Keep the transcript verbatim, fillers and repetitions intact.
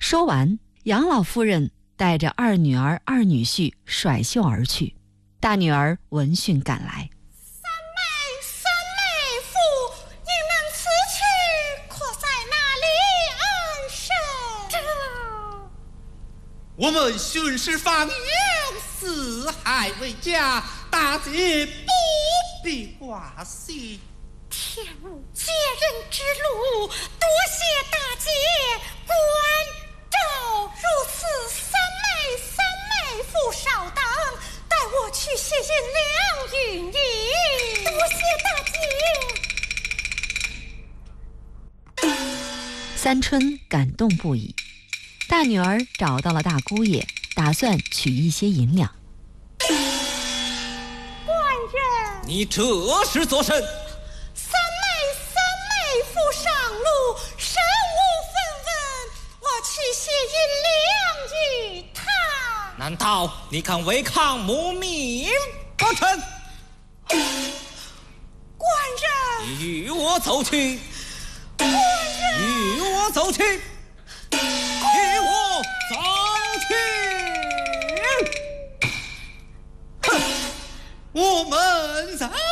说完，杨老夫人带着二女儿、二女婿甩袖而去。大女儿闻讯赶来。 三妹，三妹夫，你们此去可在哪里安身？ 这，我们巡视方圆，四海为家，大姐不必挂心。 天无接人之路，多谢大姐关照。如此，三妹三妹夫稍等，带我去谢银两运银。多谢大姐。 三春感动不已，大女儿找到了大姑爷，打算取一些银两。 官人， 你这是作甚？ 上路，身无分文，我去谢银两与他。 难道你敢违抗母命不成？ 官人， 你与我走去。 官人， 与我走去。与我走去。哼，我们走。